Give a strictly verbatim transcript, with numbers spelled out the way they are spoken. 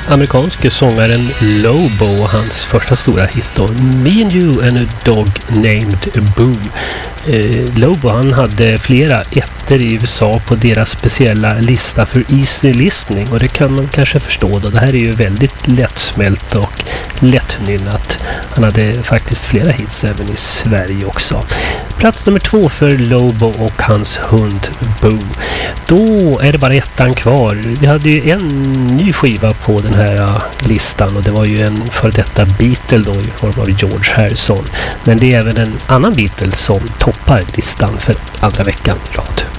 amerikanske sångaren Lobo och hans första stora hit då, Me and You and a Dog Named Boo. Eh, Lobo, han hade flera ettor i U S A på deras speciella lista för easy listening, och det kan man kanske förstå då. Det här är ju väldigt lättsmält och lättnynnat. Han hade faktiskt flera hits även i Sverige också. Plats nummer två för Lobo och hans hund Boo. Då är det bara ettan kvar. Vi hade ju en ny skiva på den här uh, listan, och det var ju en för detta Beatle då i form av George Harrison. Men det är även en annan Beatle som toppar listan för andra veckan i rad.